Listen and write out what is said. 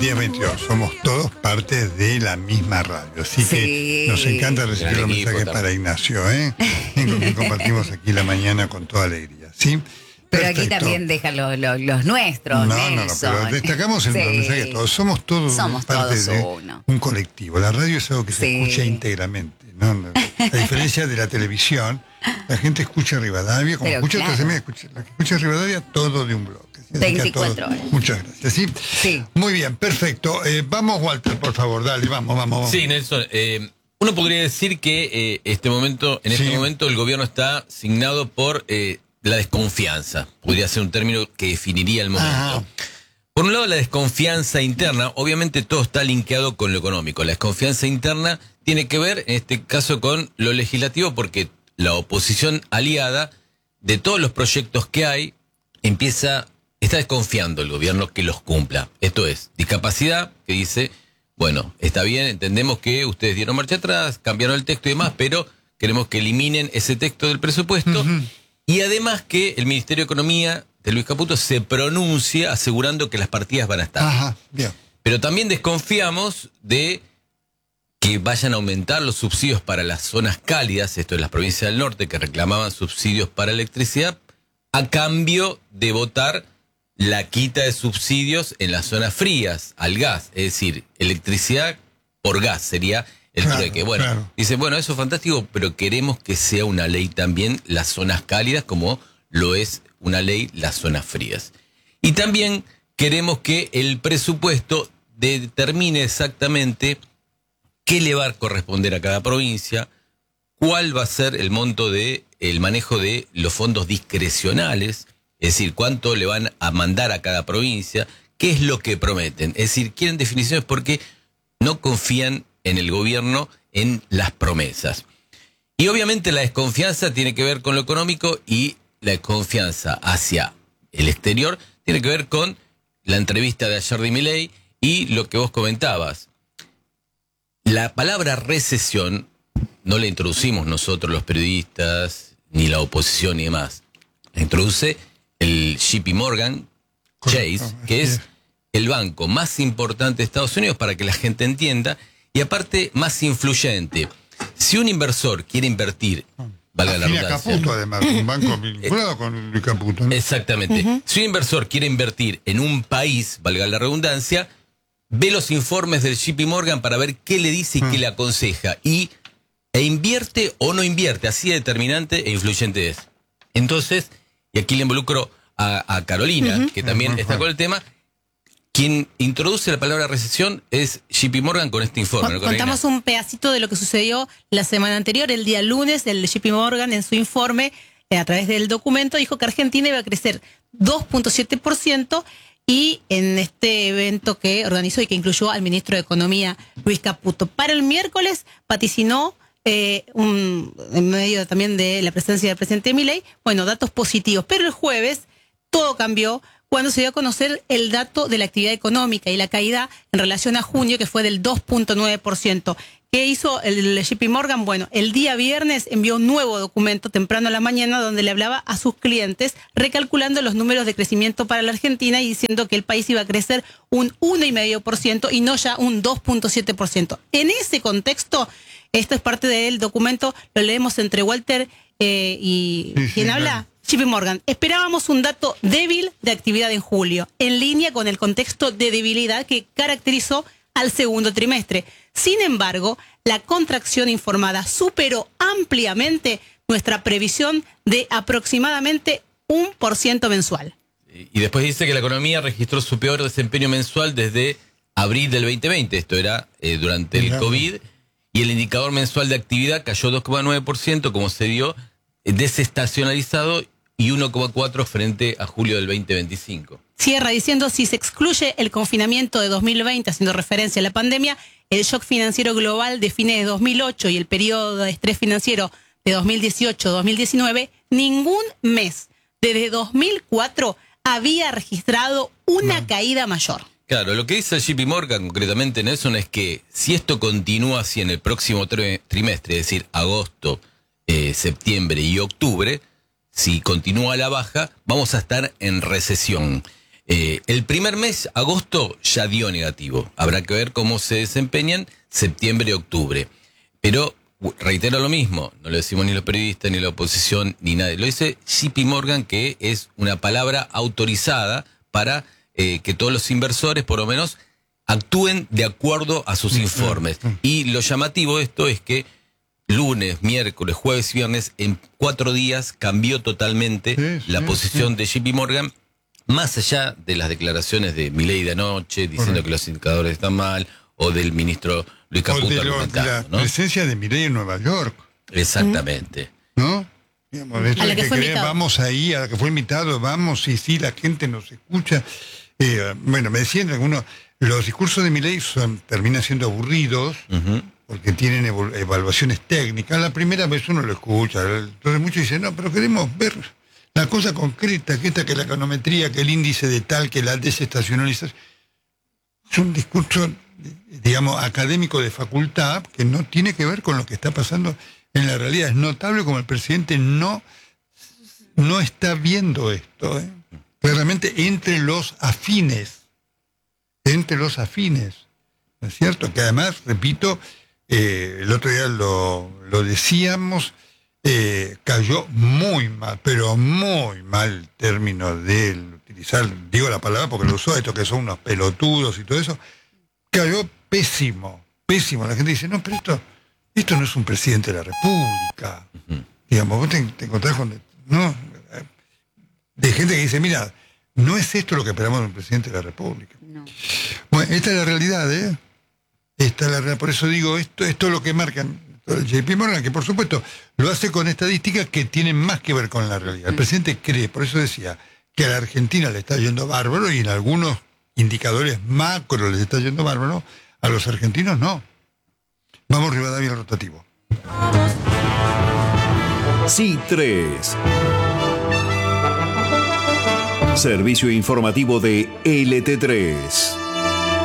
10:22. Somos todos parte de la misma radio. Así que nos encanta recibir los mensajes para Ignacio, que compartimos aquí la mañana con toda alegría. ¿Sí? Pero Perfecto. aquí también deja los nuestros. No, pero destacamos el mensaje de todos. Somos todos parte de un colectivo. La radio es algo que se escucha íntegramente, ¿no? A diferencia de la televisión, la gente escucha Rivadavia, como escucha otras emisoras, la que escucha Rivadavia, todo de un bloque. 24 horas. Muchas gracias. ¿Sí? Muy bien, perfecto. Vamos, Walter, por favor, dale, vamos. Sí, Nelson. Uno podría decir que en este momento el gobierno está signado por la desconfianza. Podría ser un término que definiría el momento. Ajá. Por un lado, la desconfianza interna, obviamente todo está linkeado con lo económico. La desconfianza interna tiene que ver, en este caso, con lo legislativo, porque la oposición aliada de todos los proyectos que hay está desconfiando el gobierno que los cumpla. Esto es, discapacidad, que dice, bueno, está bien, entendemos que ustedes dieron marcha atrás, cambiaron el texto y demás, pero queremos que eliminen ese texto del presupuesto. Y además que el Ministerio de Economía de Luis Caputo se pronuncia asegurando que las partidas van a estar. Ajá, bien. Pero también desconfiamos de que vayan a aumentar los subsidios para las zonas cálidas, esto es las provincias del norte, que reclamaban subsidios para electricidad, a cambio de votar la quita de subsidios en las zonas frías al gas. Es decir, electricidad por gas sería el trueque. Bueno, dice, bueno, eso es fantástico, pero queremos que sea una ley también las zonas cálidas, como lo es una ley las zonas frías. Y también queremos que el presupuesto determine exactamente qué le va a corresponder a cada provincia, cuál va a ser el monto el manejo de los fondos discrecionales, es decir, cuánto le van a mandar a cada provincia, qué es lo que prometen. Es decir, quieren definiciones porque no confían en el gobierno, en las promesas. Y obviamente la desconfianza tiene que ver con lo económico y la desconfianza hacia el exterior tiene que ver con la entrevista de ayer de Milei y lo que vos comentabas. La palabra recesión no la introducimos nosotros los periodistas, ni la oposición ni demás. La introduce el JP Morgan Chase, que es el banco más importante de Estados Unidos, para que la gente entienda, y aparte más influyente. Si un inversor quiere invertir, valga la redundancia. Caputo, además, un banco vinculado con Luis Caputo, ¿no? Exactamente. Si un inversor quiere invertir en un país, valga la redundancia, ve los informes del JP Morgan para ver qué le dice y qué le aconseja. E invierte o no invierte, así de determinante e influyente es. Entonces, y aquí le involucro a Carolina, que también está con el tema. Quien introduce la palabra recesión es JP Morgan con este informe, ¿no, Carolina? Contamos un pedacito de lo que sucedió la semana anterior. El día lunes, el JP Morgan en su informe, a través del documento, dijo que Argentina iba a crecer 2.7%, y en este evento que organizó y que incluyó al ministro de Economía, Luis Caputo. Para el miércoles vaticinó, en medio también de la presencia del presidente Milei, datos positivos. Pero el jueves todo cambió cuando se dio a conocer el dato de la actividad económica y la caída en relación a junio, que fue del 2.9%. ¿Qué hizo el JP Morgan? Bueno, el día viernes envió un nuevo documento temprano a la mañana donde le hablaba a sus clientes, recalculando los números de crecimiento para la Argentina y diciendo que el país iba a crecer un 1,5% y no ya un 2.7%. En ese contexto, esto es parte del documento, lo leemos entre Walter y ¿quién habla? JP Morgan. Esperábamos un dato débil de actividad en julio, en línea con el contexto de debilidad que caracterizó al segundo trimestre. Sin embargo, la contracción informada superó ampliamente nuestra previsión de aproximadamente 1% mensual. Y después dice que la economía registró su peor desempeño mensual desde abril del 2020. Esto era durante el COVID. Y el indicador mensual de actividad cayó 2,9%, como se dio, desestacionalizado, y 1,4% frente a julio del 2025. Cierra diciendo, si se excluye el confinamiento de 2020, haciendo referencia a la pandemia, el shock financiero global de fines de 2008 y el periodo de estrés financiero de 2018-2019, ningún mes desde 2004 había registrado una caída mayor. Claro, lo que dice el JP Morgan concretamente, Nelson, es que si esto continúa así en el próximo trimestre, es decir, agosto, septiembre y octubre, si continúa a la baja, vamos a estar en recesión. El primer mes, agosto, ya dio negativo. Habrá que ver cómo se desempeñan septiembre y octubre. Pero reitero lo mismo, no lo decimos ni los periodistas, ni la oposición, ni nadie. Lo dice JP Morgan, que es una palabra autorizada para que todos los inversores, por lo menos, actúen de acuerdo a sus informes. Y lo llamativo de esto es que lunes, miércoles, jueves y viernes, en 4 días cambió totalmente la posición de JP Morgan, más allá de las declaraciones de Milei de anoche, diciendo que los indicadores están mal, o del ministro Luis Caputo argumentando, la presencia de Milei en Nueva York. Exactamente. ¿No? Digamos, a la que fue invitado. Vamos ahí, a la que fue invitado, vamos, y sí, la gente nos escucha. Bueno, me decían algunos, los discursos de Milei terminan siendo aburridos, porque tienen evaluaciones técnicas. La primera vez uno lo escucha, entonces muchos dicen, no, pero queremos ver la cosa concreta, que la econometría, que el índice de tal, que la desestacionalización. Es un discurso, digamos, académico de facultad, que no tiene que ver con lo que está pasando en la realidad. Es notable como el presidente no está viendo esto, claramente entre los afines, ¿no es cierto? Que además, repito, el otro día lo decíamos, cayó muy mal, pero muy mal el término de utilizar, digo la palabra porque lo usó, esto que son unos pelotudos y todo eso, cayó pésimo. La gente dice, no, pero esto no es un presidente de la República. Digamos, vos te encontrás con... ¿no? De gente que dice, mira, no es esto lo que esperamos de un presidente de la República. No. Bueno, esta es la realidad, Esta es la realidad. Por eso digo, esto es lo que marcan el JP Morgan, que por supuesto lo hace con estadísticas que tienen más que ver con la realidad. El presidente cree, por eso decía, que a la Argentina le está yendo bárbaro y en algunos indicadores macro les está yendo bárbaro, a los argentinos no. Vamos, Rivadavia, al rotativo. C3. Servicio informativo de LT3.